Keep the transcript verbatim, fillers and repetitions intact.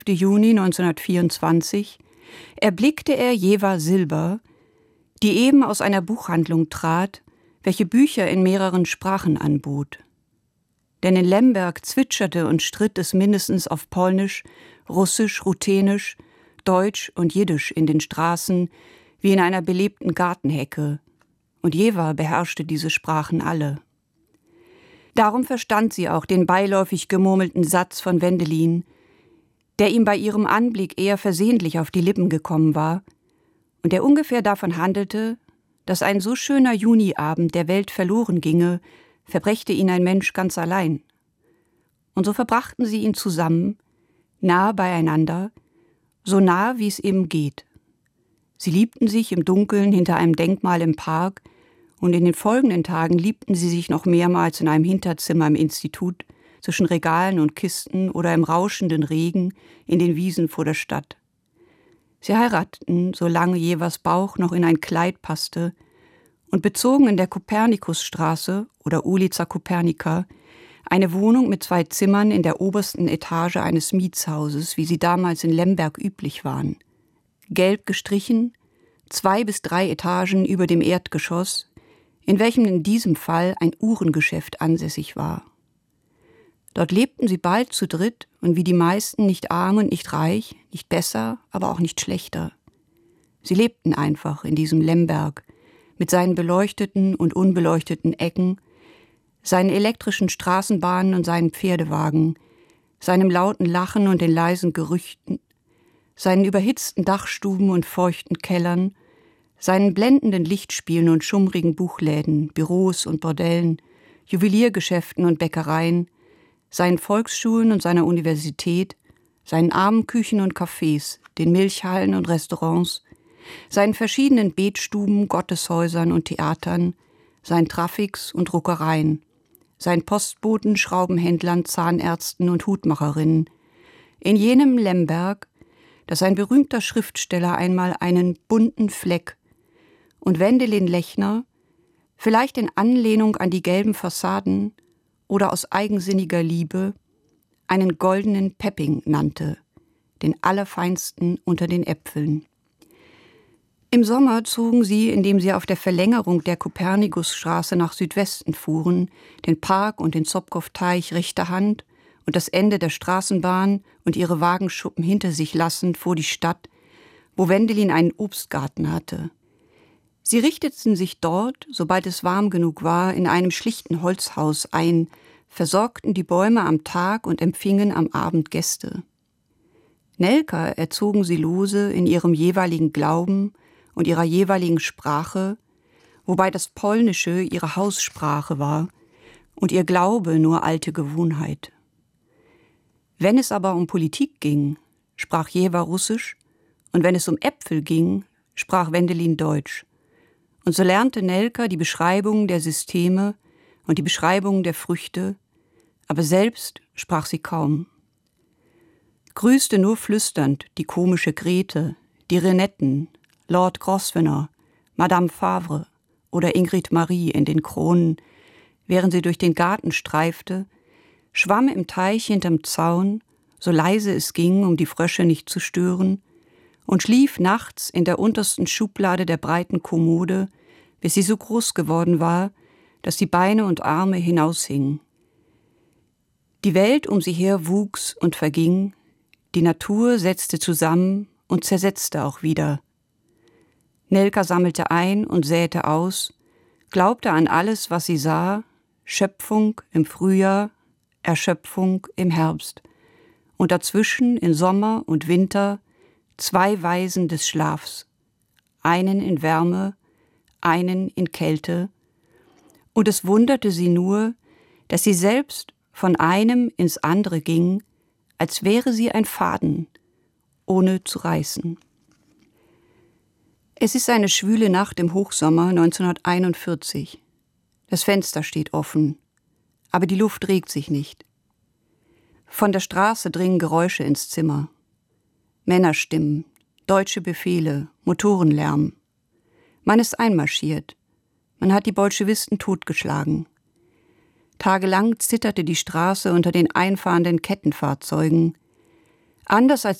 Juni neunzehnhundertvierundzwanzig erblickte er Jever Silber, die eben aus einer Buchhandlung trat, welche Bücher in mehreren Sprachen anbot. Denn in Lemberg zwitscherte und stritt es mindestens auf Polnisch, Russisch, Ruthenisch, Deutsch und Jiddisch in den Straßen wie in einer belebten Gartenhecke, und Jever beherrschte diese Sprachen alle. Darum verstand sie auch den beiläufig gemurmelten Satz von Wendelin, der ihm bei ihrem Anblick eher versehentlich auf die Lippen gekommen war und der ungefähr davon handelte, dass ein so schöner Juniabend der Welt verloren ginge, verbrächte ihn ein Mensch ganz allein. Und so verbrachten sie ihn zusammen, nah beieinander, so nah, wie es eben geht. Sie liebten sich im Dunkeln hinter einem Denkmal im Park, und in den folgenden Tagen liebten sie sich noch mehrmals in einem Hinterzimmer im Institut, zwischen Regalen und Kisten oder im rauschenden Regen in den Wiesen vor der Stadt. Sie heirateten, solange Jevers Bauch noch in ein Kleid passte, und bezogen in der Kopernikusstraße oder Ulica Kopernika eine Wohnung mit zwei Zimmern in der obersten Etage eines Mietshauses, wie sie damals in Lemberg üblich waren. Gelb gestrichen, zwei bis drei Etagen über dem Erdgeschoss, in welchem in diesem Fall ein Uhrengeschäft ansässig war. Dort lebten sie bald zu dritt und wie die meisten nicht arm und nicht reich, nicht besser, aber auch nicht schlechter. Sie lebten einfach in diesem Lemberg mit seinen beleuchteten und unbeleuchteten Ecken, seinen elektrischen Straßenbahnen und seinen Pferdewagen, seinem lauten Lachen und den leisen Gerüchten, seinen überhitzten Dachstuben und feuchten Kellern, seinen blendenden Lichtspielen und schummrigen Buchläden, Büros und Bordellen, Juweliergeschäften und Bäckereien, seinen Volksschulen und seiner Universität, seinen Armenküchen und Cafés, den Milchhallen und Restaurants, seinen verschiedenen Betstuben, Gotteshäusern und Theatern, seinen Traffics und Druckereien, seinen Postboten, Schraubenhändlern, Zahnärzten und Hutmacherinnen, in jenem Lemberg, das ein berühmter Schriftsteller einmal einen bunten Fleck und Wendelin Lechner, vielleicht in Anlehnung an die gelben Fassaden oder aus eigensinniger Liebe, einen goldenen Pepping nannte, den allerfeinsten unter den Äpfeln. Im Sommer zogen sie, indem sie auf der Verlängerung der Kopernikusstraße nach Südwesten fuhren, den Park und den Zopkow-Teich rechter Hand und das Ende der Straßenbahn und ihre Wagenschuppen hinter sich lassend vor die Stadt, wo Wendelin einen Obstgarten hatte. Sie richteten sich dort, sobald es warm genug war, in einem schlichten Holzhaus ein, versorgten die Bäume am Tag und empfingen am Abend Gäste. Nelka erzogen sie lose in ihrem jeweiligen Glauben und ihrer jeweiligen Sprache, wobei das Polnische ihre Haussprache war und ihr Glaube nur alte Gewohnheit. Wenn es aber um Politik ging, sprach Jever Russisch, und wenn es um Äpfel ging, sprach Wendelin Deutsch. Und so lernte Nelka die Beschreibung der Systeme und die Beschreibung der Früchte, aber selbst sprach sie kaum. Grüßte nur flüsternd die komische Grete, die Renetten, Lord Grosvenor, Madame Favre oder Ingrid Marie in den Kronen, während sie durch den Garten streifte, schwamm im Teich hinterm Zaun, so leise es ging, um die Frösche nicht zu stören, und schlief nachts in der untersten Schublade der breiten Kommode, bis sie so groß geworden war, dass die Beine und Arme hinaushingen. Die Welt um sie her wuchs und verging, die Natur setzte zusammen und zersetzte auch wieder. Nelka sammelte ein und säte aus, glaubte an alles, was sie sah, Schöpfung im Frühjahr, Erschöpfung im Herbst, und dazwischen in Sommer und Winter zwei Weisen des Schlafs, einen in Wärme, einen in Kälte, und es wunderte sie nur, dass sie selbst von einem ins andere ging, als wäre sie ein Faden, ohne zu reißen. Es ist eine schwüle Nacht im Hochsommer neunzehnhunderteinundvierzig. Das Fenster steht offen, aber die Luft regt sich nicht. Von der Straße dringen Geräusche ins Zimmer. Männerstimmen, deutsche Befehle, Motorenlärm. Man ist einmarschiert. Man hat die Bolschewisten totgeschlagen. Tagelang zitterte die Straße unter den einfahrenden Kettenfahrzeugen. Anders als